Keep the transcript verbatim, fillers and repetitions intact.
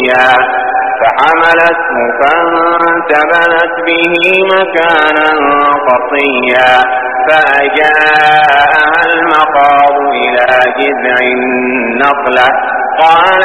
صبيا فحملته فانتبذت به مكانا قصيا فأجاءها المخاض إلى جذع النخلة قالت